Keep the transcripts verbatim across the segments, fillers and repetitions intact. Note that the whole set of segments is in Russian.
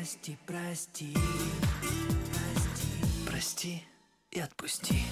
Прости, прости, прости, прости и отпусти.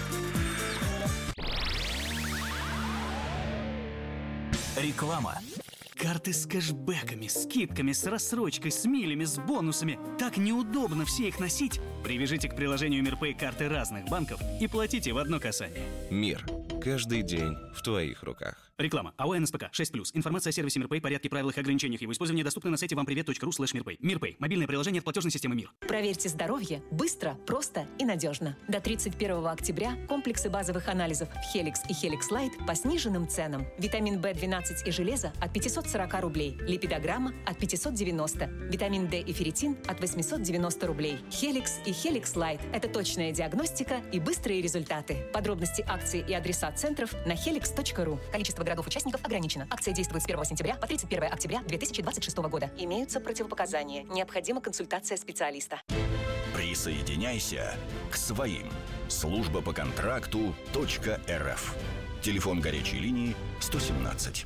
Реклама. Карты с кэшбэками, скидками, с рассрочкой, с милями, с бонусами. Так неудобно все их носить. Привяжите к приложению МирПэй карты разных банков и платите в одно касание. Мир. Каждый день в твоих руках. Реклама. АО НСПК шесть плюс. Информация о сервисе МирПэй, порядке, правилах и ограничениях его использования доступна на сайте вампривет точка ру слэш мирпэй. МирПэй. Мобильное приложение от платежной системы МИР. Проверьте здоровье быстро, просто и надежно. До тридцать первого октября комплексы базовых анализов Helix и Helix Light по сниженным ценам. Витамин бэ двенадцать и железо от пятьсот сорок рублей. Липидограмма от пятьсот девяносто. Витамин D и ферритин от восемьсот девяносто рублей. Helix и Helix Light – это точная диагностика и быстрые результаты. Подробности акции и адреса центров на helix точка ру. Количество городов-участников ограничено. Акция действует с первого сентября по тридцать первое октября две тысячи двадцать шестого года. Имеются противопоказания. Необходима консультация специалиста. Присоединяйся к своим. Служба по контракту .рф. Телефон горячей линии сто семнадцать.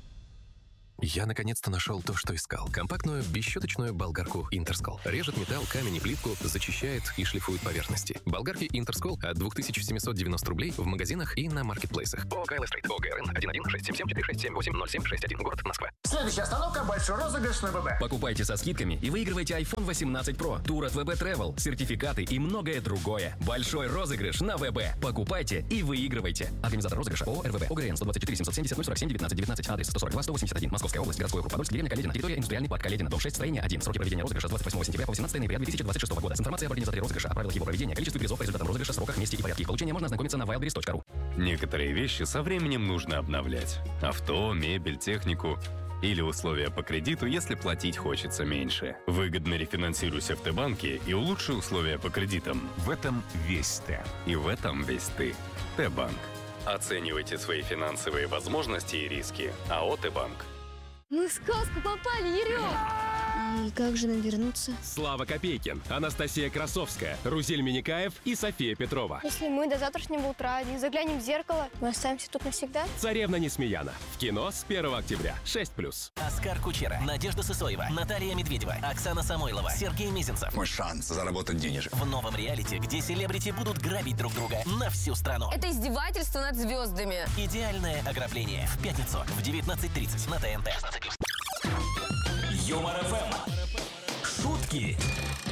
Я наконец-то нашел то, что искал. Компактную, бесщеточную болгарку Интерскол. Режет металл, камень и плитку, зачищает и шлифует поверхности. Болгарки Интерскол от две тысячи семьсот девяносто рублей в магазинах и на маркетплейсах. ООО «Кайло Стрейт», ОГРН один один шесть семь семь четыре шесть семь восемь ноль семь шесть один, город Москва. Следующая остановка – большой розыгрыш на ВБ. Покупайте со скидками и выигрывайте айфон восемнадцать про, тур от ВБ Travel, сертификаты и многое другое. Большой розыгрыш на ВБ. Покупайте и выигрывайте. Организатор розыгрыша ООО РВВ. ОГРН сто двадцать четыре семьсот семьдесят ноль сорок семь девятнадцать девятнадцать. Адрес сто сорок два сто восемьдесят один. Московская область. Городской округ Подольск. Деревня Каледина. Территория индустриальный парк Каледина. Дом шесть. Строение один. Сроки проведения розыгрыша с двадцать восьмого сентября по восемнадцатое ноября две тысячи двадцать шестого года. С информацией об организаторе розыгрыша, о правилах его проведения, количестве призов по результатам розыгрыша, сроках, месте и порядке их получения можно ознакомиться на wildberries точка ру. Некоторые вещи со временем нужно обновлять. Авто, мебель, технику. Или условия по кредиту, если платить хочется меньше. Выгодно рефинансируйся в Т-банке и улучши условия по кредитам. В этом весь Т. И в этом весь ты. Т-банк. Оценивайте свои финансовые возможности и риски. АО «Т-банк». Мы в сказку попали, Ерём! И как же нам вернуться? Слава Копейкин, Анастасия Красовская, Рузель Миникаев и София Петрова. Если мы до завтрашнего утра не заглянем в зеркало, мы останемся тут навсегда? «Царевна Несмеяна». В кино с первого октября. шесть плюс. Оскар Кучера, Надежда Сысоева, Наталья Медведева, Оксана Самойлова, Сергей Мизинцев. Мой шанс заработать денежек. В новом реалити, где селебрити будут грабить друг друга на всю страну. Это издевательство над звездами. «Идеальное ограбление» в пятницу в девятнадцать тридцать на ТНТ. Юмор ФМ. Шутки